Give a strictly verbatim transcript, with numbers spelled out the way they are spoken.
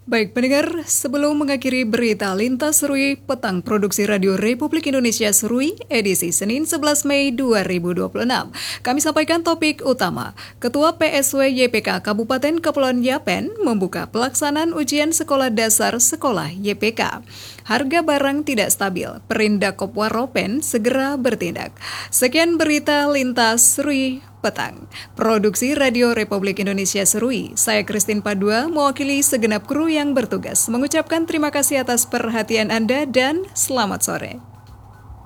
Baik pendengar, sebelum mengakhiri berita Lintas Serui Petang Produksi Radio Republik Indonesia Serui edisi Senin sebelas Mei dua ribu dua puluh enam, kami sampaikan topik utama. Ketua P S W Y P K Kabupaten Kepulauan Yapen membuka pelaksanaan ujian sekolah dasar sekolah Y P K. Harga barang tidak stabil, Perindak Kopwaropen segera bertindak. Sekian berita Lintas Serui Petang. Produksi Radio Republik Indonesia Serui, saya Christine Padua mewakili segenap kru yang bertugas mengucapkan terima kasih atas perhatian Anda dan selamat sore.